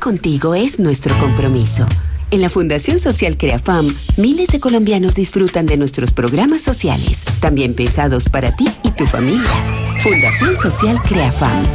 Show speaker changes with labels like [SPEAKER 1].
[SPEAKER 1] contigo es nuestro compromiso. En la Fundación Social CREAFAM, miles de colombianos disfrutan de nuestros programas sociales, también pensados para ti y tu familia. Fundación Social CREAFAM.